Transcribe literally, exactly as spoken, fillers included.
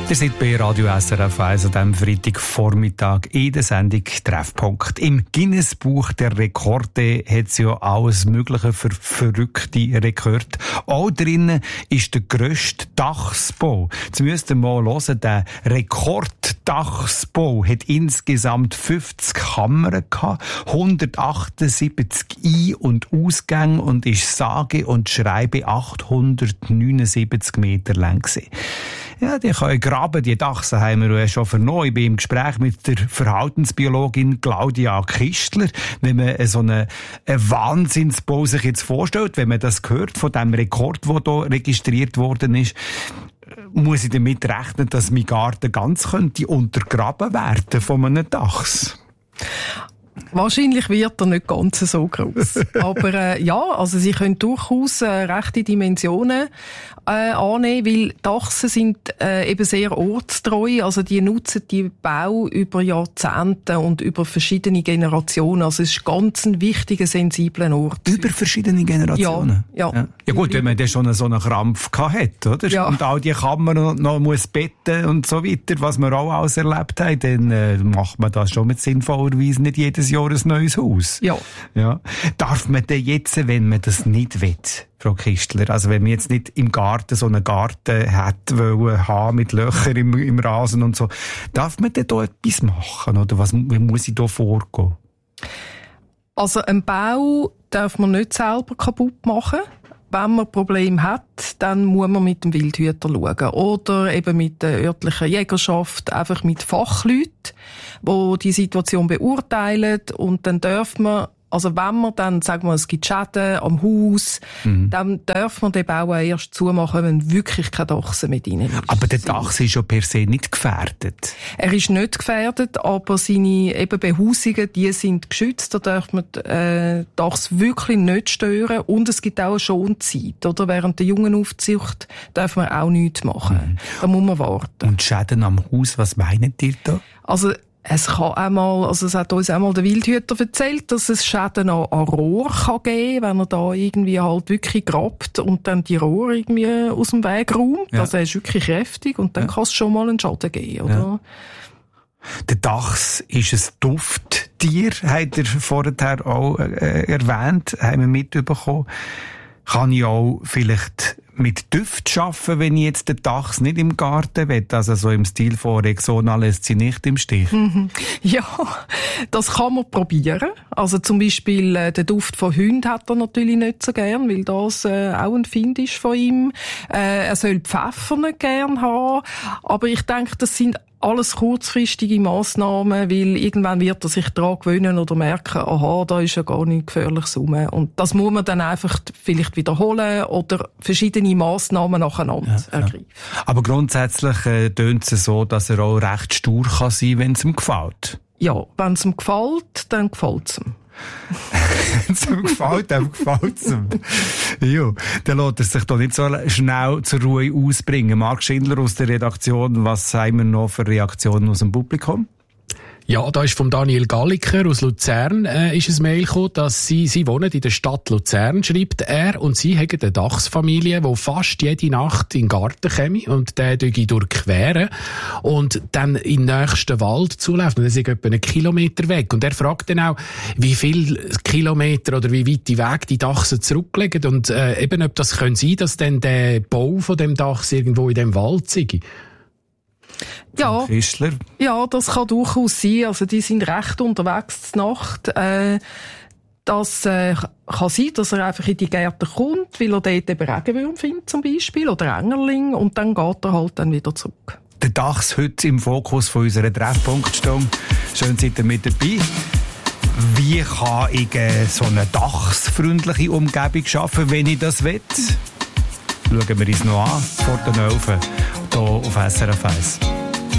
Ihr seid bei Radio S R F eins an diesem Freitagvormittag in der Sendung Treffpunkt. Im Guinness-Buch der Rekorde hat es ja alles Mögliche für verrückte Rekorde. Auch drinnen ist der grösste Dachsbau. Jetzt müsst ihr mal hören, der Rekorddachsbau hat insgesamt fünfzig Kammern gehabt, hundertachtundsiebzig Ein- und Ausgänge und ist sage und schreibe achthundertneunundsiebzig Meter lang gewesen. Ja, die können graben, die Dachsen haben wir ja schon vernommen. Ich bin im Gespräch mit der Verhaltensbiologin Claudia Kistler. Wenn man so einen, einen Wahnsinnsbau sich jetzt vorstellt, wenn man das hört von dem Rekord, der hier registriert worden ist, muss ich damit rechnen, dass mein Garten ganz könnte untergraben werden von einem Dachs. Wahrscheinlich wird er nicht ganz so gross. Aber äh, ja, also sie können durchaus äh, rechte Dimensionen äh, annehmen, weil Dachsen sind äh, eben sehr ortstreu. Also die nutzen die Bau über Jahrzehnte und über verschiedene Generationen. Also es ist ganz ein wichtiger, sensibler Ort. Über verschiedene Generationen? Ja. Ja, ja. ja gut, wenn man dann schon so einen Krampf gehabt hat, oder? Ja. Und all die Kammern noch muss betten und so weiter, was wir auch alles erlebt haben, dann äh, macht man das schon mit sinnvollerweise nicht jedes Jahr ein neues Haus. Ja. Ja. Darf man denn jetzt, wenn man das nicht will, Frau Kistler, also wenn man jetzt nicht im Garten so einen Garten hätte wollen haben mit Löchern im, im Rasen und so, darf man denn da etwas machen? Oder was, wie muss ich da vorgehen? Also einen Bau darf man nicht selber kaputt machen. Wenn man Probleme hat, dann muss man mit dem Wildhüter schauen. Oder eben mit der örtlichen Jägerschaft, einfach mit Fachleuten, die die Situation beurteilen. Und dann darf man, also wenn man dann, sagen wir, es gibt Schäden am Haus, mhm. dann darf man den Bau erst zumachen, wenn wirklich kein Dachsen mit rein ist. Aber der Dachs ist ja per se nicht gefährdet. Er ist nicht gefährdet, aber seine eben Behausungen, die sind geschützt. Da darf man äh, Dachs wirklich nicht stören. Und es gibt auch eine Schonzeit. Oder? Während der Jungenaufzucht darf man auch nichts machen. Mhm. Da muss man warten. Und Schäden am Haus, was meint ihr da? Also es kann einmal, also es hat uns einmal der Wildhüter erzählt, dass es Schäden an, an Rohr kann geben, wenn er da irgendwie halt wirklich grabt und dann die Rohr irgendwie aus dem Weg räumt. Ja. Also er ist wirklich kräftig und dann ja. kann es schon mal einen Schaden geben, oder? Ja. Der Dachs ist ein Dufttier, hat er vorher auch äh, erwähnt, haben wir mitbekommen. Kann ich auch vielleicht mit Düft arbeiten, wenn ich jetzt den Dachs nicht im Garten will? Also so im Stil von Rexona lässt sie nicht im Stich. Ja, das kann man probieren. Also zum Beispiel äh, den Duft von Hunden hat er natürlich nicht so gern, weil das äh, auch ein Find ist von ihm. Äh, er soll Pfeffer nicht gern haben. Aber ich denke, das sind alles kurzfristige Massnahmen, weil irgendwann wird er sich daran gewöhnen oder merken, aha, da ist ja gar nichts Gefährliches rum. Und das muss man dann einfach vielleicht wiederholen oder verschiedene Massnahmen nacheinander ja, ergreifen. Ja. Aber grundsätzlich äh, tönt es so, dass er auch recht stur kann sein, wenn es ihm gefällt. Ja, wenn es ihm gefällt, dann gefällt es ihm. Wenn es ihm gefällt, dann gefällt es ihm. Ja, dann lässt er sich doch nicht so schnell zur Ruhe ausbringen. Marc Schindler aus der Redaktion, was haben wir noch für Reaktionen aus dem Publikum? Ja, da ist vom Daniel Galliker aus Luzern äh, ist ein Mail gekommen, dass sie, sie wohnen in der Stadt Luzern, schreibt er, und sie haben eine Dachsfamilie, die fast jede Nacht in den Garten käme und den durchqueren und dann in den nächsten Wald zulaufen. Das ist etwa einen Kilometer weg. Und er fragt dann auch, wie viele Kilometer oder wie weit die Weg die Dachsen zurücklegen und äh, eben, ob das können sein, dass dann der Bau von dem Dachs irgendwo in dem Wald sei. Ja, ja, das kann durchaus sein. Also die sind recht unterwegs zur Nacht. Äh, das äh, kann sein, dass er einfach in die Gärten kommt, weil er dort eben Regenwürmer findet zum Beispiel oder Engerling und dann geht er halt dann wieder zurück. Der Dachs heute im Fokus von unserer Treffpunktstunde. Schön, seid ihr mit dabei. Wie kann ich äh, so eine dachsfreundliche Umgebung schaffen, wenn ich das will? Schauen wir uns noch an vor den Öfen hier auf S R F eins.